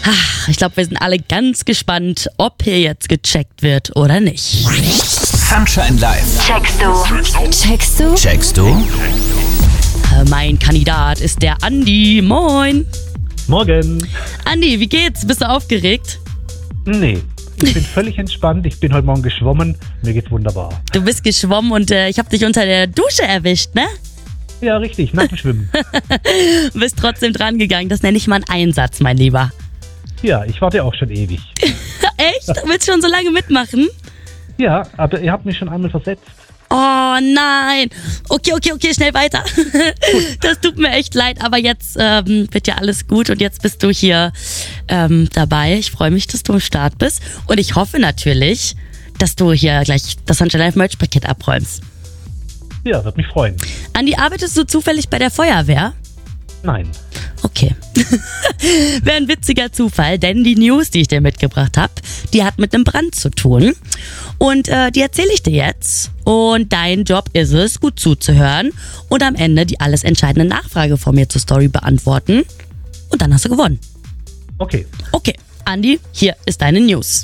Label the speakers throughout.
Speaker 1: Ich glaube, wir sind alle ganz gespannt, ob hier jetzt gecheckt wird oder nicht.
Speaker 2: Sunshine Live.
Speaker 3: Checkst du?
Speaker 1: Mein Kandidat ist der Andi. Moin.
Speaker 4: Morgen.
Speaker 1: Andi, wie geht's? Bist du aufgeregt?
Speaker 4: Nee, ich bin völlig entspannt. Ich bin heute Morgen geschwommen. Mir geht's wunderbar.
Speaker 1: Du bist geschwommen und ich habe dich unter der Dusche erwischt, ne?
Speaker 4: Ja, richtig, nach dem Schwimmen.
Speaker 1: Du bist trotzdem dran gegangen. Das nenne ich mal einen Einsatz, mein Lieber.
Speaker 4: Ja, ich warte auch schon ewig.
Speaker 1: Echt? Willst du schon so lange mitmachen?
Speaker 4: Ja, aber ihr habt mich schon einmal versetzt.
Speaker 1: Oh nein. Okay, schnell weiter. Das tut mir echt leid, aber jetzt wird ja alles gut und jetzt bist du hier dabei. Ich freue mich, dass du am Start bist und ich hoffe natürlich, dass du hier gleich das Sunshine Live Merch-Paket abräumst.
Speaker 4: Ja, wird mich freuen.
Speaker 1: Andi, arbeitest du zufällig bei der Feuerwehr?
Speaker 4: Nein.
Speaker 1: Okay. Wäre ein witziger Zufall, denn die News, die ich dir mitgebracht habe, die hat mit einem Brand zu tun. Und die erzähle ich dir jetzt. Und dein Job ist es, gut zuzuhören und am Ende die alles entscheidende Nachfrage von mir zur Story beantworten. Und dann hast du gewonnen.
Speaker 4: Okay.
Speaker 1: Okay, Andi, hier ist deine News.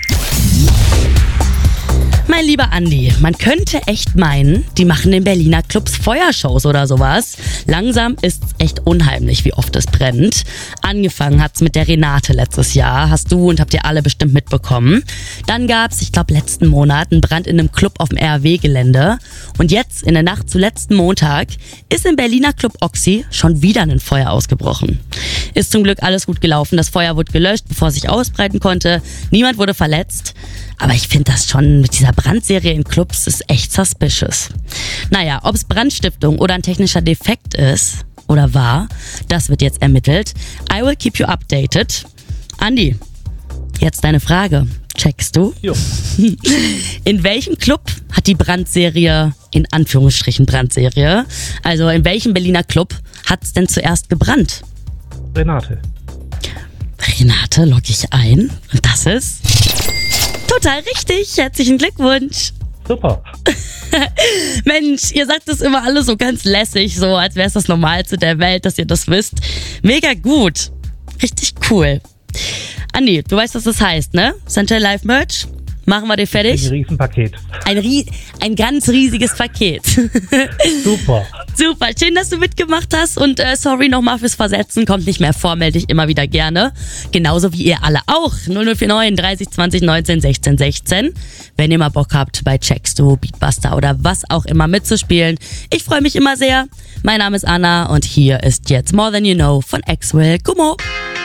Speaker 1: Mein lieber Andi, man könnte echt meinen, die machen in Berliner Clubs Feuershows oder sowas. Langsam ist's echt unheimlich, wie oft es brennt. Angefangen hat's mit der Renate letztes Jahr, hast du und habt ihr alle bestimmt mitbekommen. Dann gab's, ich glaube letzten Monat, einen Brand in einem Club auf dem RW-Gelände. Und jetzt, in der Nacht zu letzten Montag, ist im Berliner Club Oxy schon wieder ein Feuer ausgebrochen. Ist zum Glück alles gut gelaufen, das Feuer wurde gelöscht, bevor es sich ausbreiten konnte. Niemand wurde verletzt. Aber ich finde das schon mit dieser Brandserie in Clubs ist echt suspicious. Naja, ob es Brandstiftung oder ein technischer Defekt ist oder war, das wird jetzt ermittelt. I will keep you updated. Andi, jetzt deine Frage. Checkst du?
Speaker 4: Jo.
Speaker 1: In welchem Club hat die Brandserie, in Anführungsstrichen Brandserie, also in welchem Berliner Club hat es denn zuerst gebrannt?
Speaker 4: Renate.
Speaker 1: Renate logge ich ein und das ist total richtig. Herzlichen Glückwunsch.
Speaker 4: Super.
Speaker 1: Mensch, ihr sagt das immer alle so ganz lässig, so als wäre es das Normalste der Welt, dass ihr das wisst. Mega gut. Richtig cool. Andi, du weißt, was das heißt, ne? Sunshine Live Merch. Machen wir dir fertig?
Speaker 4: Ein Riesenpaket.
Speaker 1: Ein ganz riesiges Paket.
Speaker 4: Super.
Speaker 1: Super, schön, dass du mitgemacht hast und sorry nochmal fürs Versetzen, kommt nicht mehr vor, melde dich immer wieder gerne. Genauso wie ihr alle auch. 0049 30 20 19 16 16. Wenn ihr mal Bock habt, bei Checkst du, Beatbuster oder was auch immer mitzuspielen. Ich freue mich immer sehr. Mein Name ist Anna und hier ist jetzt More Than You Know von Axwell. Gummo.